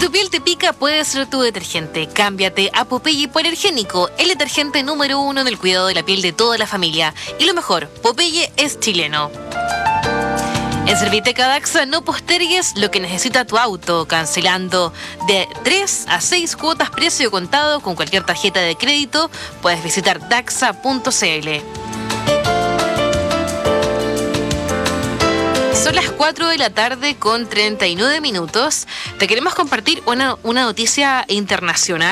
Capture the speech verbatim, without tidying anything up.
tu piel te pica, puede ser tu detergente. Cámbiate a Popeye Hipoalergénico, el detergente número uno en el cuidado de la piel de toda la familia. Y lo mejor, Popeye es chileno. En Serviteca Daxa no postergues lo que necesita tu auto, cancelando de tres a seis cuotas precio contado con cualquier tarjeta de crédito. Puedes visitar daxa punto cl. Son las cuatro de la tarde con treinta y nueve minutos. Te queremos compartir una, una noticia internacional.